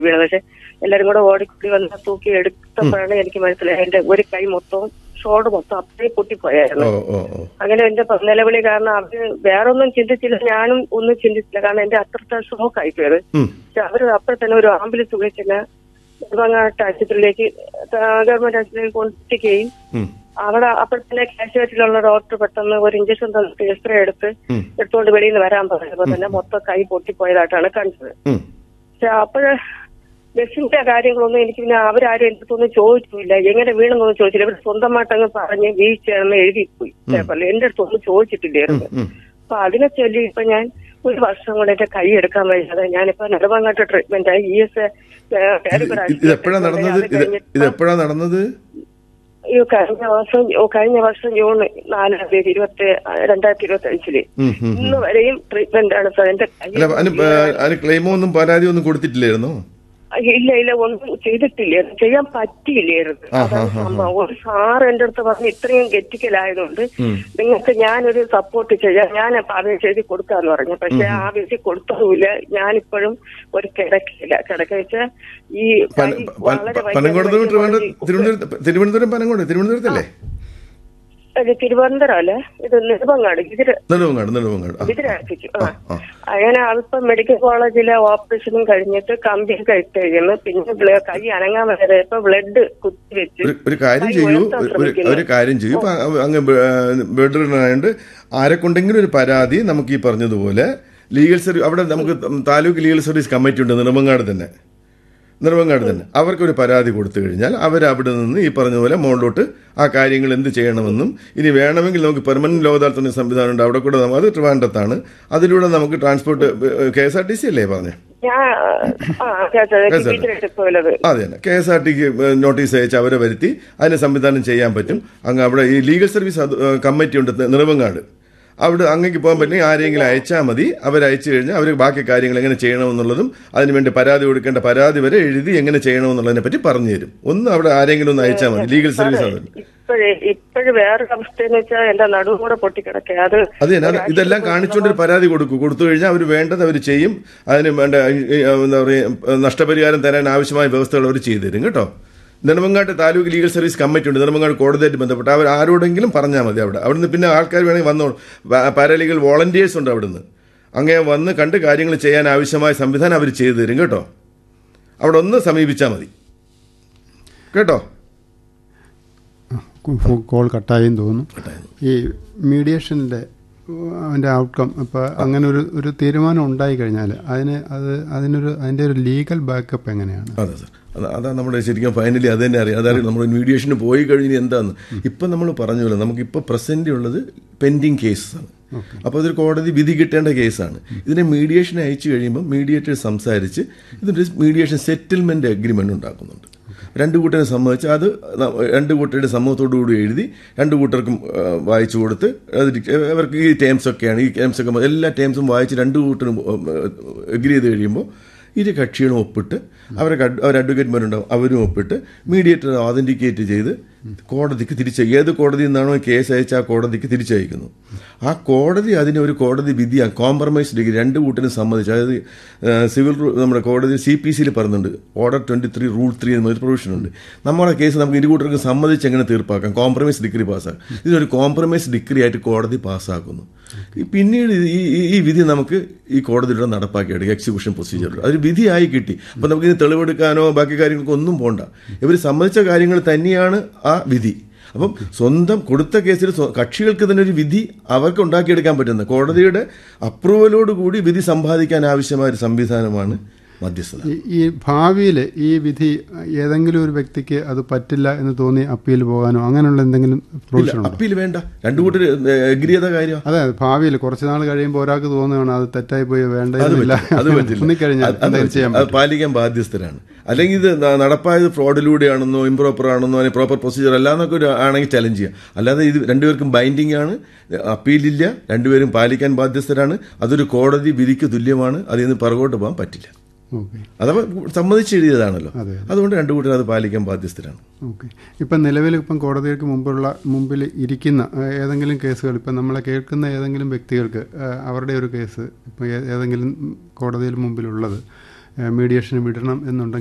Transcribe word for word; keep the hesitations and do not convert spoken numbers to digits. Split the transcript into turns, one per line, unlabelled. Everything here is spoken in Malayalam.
വീണത്. പക്ഷെ എല്ലാരും കൂടെ ഓടിക്കൂടി വന്ന് തൂക്കി എടുത്തപ്പോഴാണ് എനിക്ക് മനസ്സിലായത് എന്റെ ഒരു കൈ മൊത്തവും ഷോൾഡർ മൊത്തം അപ്പഴേ പൊട്ടിപ്പോയായിരുന്നു. അങ്ങനെ എന്റെ നിലവിളി കാരണം അവര് വേറെ ഒന്നും ചിന്തിച്ചില്ല, ഞാനും ഒന്നും ചിന്തിച്ചില്ല. കാരണം എന്റെ അത്രത്തെ ഷോക്ക് ആയിപ്പോയത്. പക്ഷെ അവര് അപ്പോൾ തന്നെ ഒരു ആംബുലൻസ് വിളിച്ചില്ല നെടുമങ്ങാട്ട് ആശുപത്രിയിലേക്ക് ഗവൺമെന്റ് ആശുപത്രിയിലേക്ക് കൊണ്ടെത്തിക്കുകയും അവിടെ അപ്പോൾ തന്നെ കാഷ്വാലിറ്റിയിലുള്ള ഡോക്ടർ പെട്ടെന്ന് ഒരു ഇഞ്ചക്ഷൻ തന്നിട്ട് എക്സ്റേ എടുത്ത് എടുത്തുകൊണ്ട് വെളിയിൽ നിന്ന് വരാൻ പറഞ്ഞപ്പോ തന്നെ മൊത്തം കൈ പൊട്ടിപ്പോയതായിട്ടാണ് കണ്ടത്. പക്ഷെ അപ്പോഴ് ബസ്സിന്റെ കാര്യങ്ങളൊന്നും എനിക്ക് പിന്നെ അവരാരും എന്റെ അടുത്തൊന്നും ചോദിച്ചില്ല, എങ്ങനെ വീണെന്നൊന്നും ചോദിച്ചില്ല. ഇവിടെ സ്വന്തമായിട്ട് അങ്ങ് പറഞ്ഞ് വീഴ്ചയാണെന്ന് എഴുതിപ്പോയി പേപ്പറിൽ, എന്റെ അടുത്തൊന്നും ചോദിച്ചിട്ടില്ലായിരുന്നു. അപ്പൊ അതിനെ ചൊല്ലി ഇപ്പൊ ഞാൻ ഒരു വർഷം കൊണ്ട് എന്റെ കൈ എടുക്കാൻ വയ്യാതെ ഞാനിപ്പോ നെടുമങ്ങാട്ട് ട്രീറ്റ്മെന്റ് ആയി. ഇ എസ്
നടന്നത്
കഴിഞ്ഞ വർഷം കഴിഞ്ഞ വർഷം ജൂൺ നാലാം തീയതി ഇരുപത്തി രണ്ടായിരത്തി ഇരുപത്തി അഞ്ചില് ഇന്ന് വരെയും ട്രീറ്റ്മെന്റ് ആണ് സാർ. എന്റെ
ക്ലെയിമോ ഒന്നും പരാതി ഒന്നും കൊടുത്തിട്ടില്ലായിരുന്നോ?
ഇല്ല ഇല്ല ഒന്നും ചെയ്തിട്ടില്ലായിരുന്നു, ചെയ്യാൻ പറ്റിയില്ലായിരുന്നു. സംഭവം ഒരു സാർ എന്റെ അടുത്ത് പറഞ്ഞ് ഇത്രയും ഗെറ്റിക്കലായതുകൊണ്ട് നിങ്ങൾക്ക് ഞാനൊരു സപ്പോർട്ട് ചെയ്യാം, ഞാൻ അപേക്ഷ എഴുതി കൊടുക്കാന്ന് പറഞ്ഞു. പക്ഷെ ആ അപേക്ഷ കൊടുത്തതുമില്ല. ഞാനിപ്പോഴും ഒരു കിടക്കില്ല. കിടക്ക വെച്ചാൽ ഈ
തിരുവനന്തപുരം പനങ്കോട് തിരുവനന്തപുരത്തല്ലേ?
തിരുവനന്തപുരം അല്ലേ, ഇത് നെടുമങ്ങാട്
നെടുമങ്ങാട്
ഇതിലാക്കിച്ചു. ആ അങ്ങനെ അതിപ്പം മെഡിക്കൽ കോളേജിലെ ഓപ്പറേഷനും കഴിഞ്ഞിട്ട് കമ്പിയൊക്കെ ഇട്ട് കഴിയുന്നു. പിന്നെ കൈ അനങ്ങാൻ വരെ ഇപ്പൊ ബ്ലഡ് കുത്തിവെച്ച്
ഒരു കാര്യം ചെയ്യൂ ഒരു കാര്യം ചെയ്യൂ അങ്ങ് ബെഡ്റിനായോണ്ട് ആരെക്കൊണ്ടെങ്കിലും ഒരു പരാതി നമുക്ക് ഈ പറഞ്ഞതുപോലെ ലീഗൽ സർവീസ് അവിടെ നമുക്ക് താലൂക്ക് ലീഗൽ സർവീസ് കമ്മിറ്റി ഉണ്ട് നെടുമങ്ങാട് തന്നെ നെടുമങ്ങാട് തന്നെ അവർക്കൊരു പരാതി കൊടുത്തു കഴിഞ്ഞാൽ അവരവിടെ നിന്ന് ഈ പറഞ്ഞതുപോലെ മുകളിലോട്ട് ആ കാര്യങ്ങൾ എന്ത് ചെയ്യണമെന്നും ഇനി വേണമെങ്കിൽ നമുക്ക് പെർമനന്റ് ലോ അദാലത്ത് സംവിധാനം ഉണ്ട്, അവിടെ കൂടെ അത് ട്രിവാൻഡ്രത്താണ്. അതിലൂടെ നമുക്ക് transport K S R T C അല്ലേ പറഞ്ഞേ? അതെ തന്നെ, K S R tick notice അയച്ച് അവരെ വരുത്തി അതിന് സംവിധാനം ചെയ്യാൻ പറ്റും. അങ്ങ് അവിടെ ഈ ലീഗൽ സർവീസ് കമ്മിറ്റി ഉണ്ട് നെടുമങ്ങാട്, അവിടെ അങ്ങേക്ക് പോകാൻ പറ്റില്ലെങ്കിൽ ആരെങ്കിലും അയച്ചാൽ മതി. അവരയച്ചു കഴിഞ്ഞാൽ അവർ ബാക്കി കാര്യങ്ങൾ എങ്ങനെ ചെയ്യണമെന്നുള്ളതും അതിനുവേണ്ടി പരാതി കൊടുക്കേണ്ട പരാതി വരെ എഴുതി എങ്ങനെ ചെയ്യണമെന്നുള്ളതിനെ പറ്റി പറഞ്ഞു തരും. ഒന്ന് അവിടെ ആരെങ്കിലും ഒന്ന് അയച്ചാൽ മതി. ലീഗൽ സർവീസ് ആണ്.
ഇപ്പോഴും വേറൊരു അവസ്ഥ എന്ന് വെച്ചാൽ എന്റെ നടുവൂടെ പൊട്ടിക്കിടക്കുക. അത്
അതെ, ഇതെല്ലാം കാണിച്ചുകൊണ്ട് പരാതി കൊടുക്കും. കൊടുത്തു കഴിഞ്ഞാൽ അവർ വേണ്ടത് അവർ ചെയ്യും. അതിന് വേണ്ട എന്താ പറയുക നഷ്ടപരിഹാരം തരാൻ ആവശ്യമായ വ്യവസ്ഥകൾ അവർ ചെയ്തു തരും കേട്ടോ. നെടുമങ്ങാട്ട് താലൂക്ക് ലീഗൽ സർവീസ് കമ്മിറ്റി ഉണ്ട്, നെടുമങ്ങാട് കോടതിയായിട്ട് ബന്ധപ്പെട്ട് അവർ ആരോടെങ്കിലും പറഞ്ഞാൽ മതി. അവിടെ അവിടുന്ന് പിന്നെ ആൾക്കാർ വേണമെങ്കിൽ വന്നോളൂ, പാരാലീഗൽ വോളണ്ടിയേഴ്സ് ഉണ്ട് അവിടുന്ന്. അങ്ങനെ വന്ന് കണ്ട് കാര്യങ്ങൾ ചെയ്യാൻ ആവശ്യമായ സംവിധാനം അവർ ചെയ്തു തരും കേട്ടോ. അവിടെ ഒന്ന് സമീപിച്ചാൽ മതി കേട്ടോ.
കോൾ കട്ടായെന്ന് തോന്നുന്നു. ഈ മീഡിയേഷൻ്റെ അതിൻ്റെ ഔട്ട്കം ഇപ്പോൾ അങ്ങനെ ഒരു ഒരു തീരുമാനം ഉണ്ടായി കഴിഞ്ഞാൽ അതിന് അത് അതിനൊരു അതിൻ്റെ ഒരു ലീഗൽ ബാക്കപ്പ് എങ്ങനെയാണ്?
അതെ സാർ, അതാണ് നമ്മുടെ ശരിക്കും ഫൈനലി അത് തന്നെ അറിയാം. അതായത് നമ്മൾ മീഡിയേഷന് പോയി കഴിഞ്ഞ് എന്താന്ന് ഇപ്പം നമ്മൾ പറഞ്ഞല്ലോ, നമുക്കിപ്പോൾ പ്രസന്റ് ഉള്ളത് പെൻഡിങ് കേസാണ്. അപ്പോൾ അതൊരു കോടതി വിധി കിട്ടേണ്ട കേസാണ്. ഇതിനെ മീഡിയേഷൻ അയച്ചു കഴിയുമ്പോൾ മീഡിയേറ്റർ സംസാരിച്ച് ഇതിൻ്റെ മീഡിയേഷൻ സെറ്റിൽമെന്റ് അഗ്രിമെന്റ് ഉണ്ടാക്കുന്നുണ്ട്. രണ്ട് കൂട്ടരെ സംബന്ധിച്ച് അത് രണ്ട് കൂട്ടരുടെ സമ്മതത്തോടുകൂടി എഴുതി രണ്ട് കൂട്ടർക്കും വായിച്ചു കൊടുത്ത് അത് അവർക്ക് ഈ ടേംസ് ഒക്കെയാണ് ഈ ടേംസ് ഒക്കെ എല്ലാ ടേംസും വായിച്ച് രണ്ട് കൂട്ടരും എഗ്രി ചെയ്ത് കഴിയുമ്പോൾ ഇരു കക്ഷികളും ഒപ്പിട്ട് അവർക്ക് അവർ അഡ്വക്കേറ്റ്മാരുണ്ടാവും അവരും ഒപ്പിട്ട് മീഡിയേറ്റർ ഓതന്റിക്കേറ്റ് ചെയ്ത് കോടതിക്ക് തിരിച്ച് ഏത് കോടതിയിൽ നിന്നാണോ കേസ് അയച്ച ആ കോടതിക്ക് തിരിച്ചയക്കുന്നു. ആ കോടതി അതിന് ഒരു കോടതി വിധി കോംപ്രമൈസ് ഡിഗ്രി രണ്ട് കൂട്ടരും സമ്മതിച്ച്, അതായത് സിവിൽ നമ്മുടെ കോടതി സി പി സിയിൽ പറയുന്നുണ്ട് order twenty three rule three എന്നൊരു പ്രൊവിഷൻ ഉണ്ട്. നമ്മുടെ കേസ് നമുക്ക് ഇരു കൂട്ടർക്ക് സമ്മതിച്ച് എങ്ങനെ തീർപ്പാക്കാം, കോംപ്രമൈസ് ഡിഗ്രി പാസ്സാക്കാം. ഇതൊരു കോംപ്രമൈസ് ഡിഗ്രി ആയിട്ട് കോടതി പാസ്സാക്കുന്നു. പിന്നീട് ഈ ഈ വിധി നമുക്ക് ഈ കോടതിയുടെ നടപ്പാക്കിയെടുക്കുക എക്സിക്യൂഷൻ പ്രൊസീജിയറിൽ അതൊരു വിധിയായി കിട്ടി. അപ്പം നമുക്ക് ഇത് തെളിവെടുക്കാനോ ബാക്കി കാര്യങ്ങൾക്കോ ഒന്നും പോകണ്ട. ഇവർ സമ്മതിച്ച കാര്യങ്ങൾ തന്നെയാണ് ആ വിധി. അപ്പം സ്വന്തം കൊടുത്ത കേസിൽ കക്ഷികൾക്ക് തന്നെ ഒരു വിധി അവർക്ക് ഉണ്ടാക്കിയെടുക്കാൻ പറ്റുന്ന കോടതിയുടെ അപ്രൂവലോടുകൂടി വിധി സമ്പാദിക്കാൻ ആവശ്യമായ ഒരു സംവിധാനമാണ് മധ്യസ്ഥത.
ഈ ഭാവിയിൽ ഈ വിധി ഏതെങ്കിലും ഒരു വ്യക്തിക്ക് അത് പറ്റില്ല എന്ന് തോന്നി അപ്പീൽ പോകാനോ അങ്ങനെയുള്ള എന്തെങ്കിലും പ്രൊവിഷൻ?
അപ്പീൽ വേണ്ട, രണ്ടു കൂട്ടർ എഗ്രി ചെയ്ത കാര്യം.
അതെ, ഭാവിയിൽ കുറച്ച് നാൾ കഴിയുമ്പോൾ ഒരാൾക്ക് തോന്നുകയാണ് അത് തെറ്റായി പോയി വേണ്ടതില്ല,
അത് പാലിക്കാൻ ബാധ്യസ്ഥരാണ്. അല്ലെങ്കിൽ ഇത് നടപ്പായത് ഫ്രോഡിലൂടെയാണെന്നോ ഇംപ്രോപ്പർ ആണെന്നോ അല്ലെങ്കിൽ പ്രോപ്പർ പ്രൊസീജിയർ അല്ലാന്നൊക്കെ ആണെങ്കിൽ ചലഞ്ച് ചെയ്യാം. അല്ലാതെ ഇത് രണ്ടുപേർക്കും ബൈൻഡിങ് ആണ്, അപ്പീലില്ല, രണ്ടുപേരും പാലിക്കാൻ ബാധ്യസ്ഥരാണ്. അതൊരു കോടതി വിധിക്ക് തുല്യമാണ്. അതിൽ നിന്ന് പുറകോട്ട് പോകാൻ പറ്റില്ല. അഥവാ സമ്മതിച്ചെഴുതിയതാണല്ലോ, അതുകൊണ്ട് രണ്ടു കൂട്ടരും അത് പാലിക്കാൻ ബാധ്യസ്ഥരാണ്.
ഓക്കെ. ഇപ്പം നിലവിൽ ഇപ്പം കോടതികൾക്ക് മുമ്പുള്ള മുമ്പിൽ ഇരിക്കുന്ന ഏതെങ്കിലും കേസുകൾ ഇപ്പം നമ്മളെ കേൾക്കുന്ന ഏതെങ്കിലും വ്യക്തികൾക്ക് അവരുടെ ഒരു കേസ് ഇപ്പം ഏതെങ്കിലും കോടതിയിൽ മുമ്പിലുള്ളത് മീഡിയേഷന് വിടണം എന്നുണ്ടെങ്കിൽ